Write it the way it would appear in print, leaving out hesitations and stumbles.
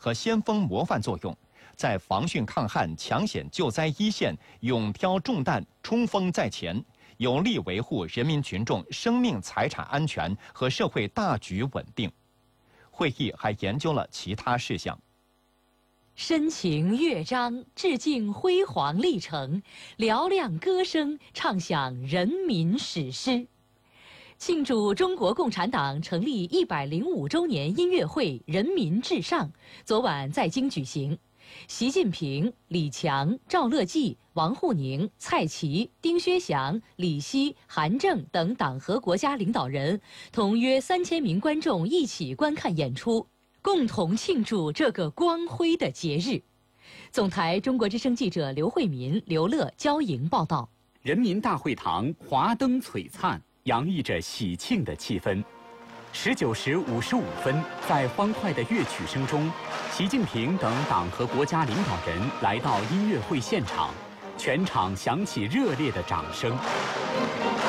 和先锋模范作用，在防汛抗旱、抢险救灾一线勇挑重担、冲锋在前，有力维护人民群众生命财产安全和社会大局稳定。会议还研究了其他事项。 深情乐章，致敬辉煌历程；嘹亮歌声，唱响人民史诗。庆祝中国共产党成立105周年音乐会“人民至上”昨晚在京举行。习近平、李强、赵乐际、王沪宁、蔡奇、丁薛祥、李希、韩正等党和国家领导人同约3000名观众一起观看演出，共同庆祝这个光辉的节日。总台中国之声记者刘慧民、刘乐、焦莹报道。 人民大会堂华灯璀璨，洋溢着喜庆的气氛。19时55分，在欢快的乐曲声中，习近平等党和国家领导人来到音乐会现场，全场响起热烈的掌声。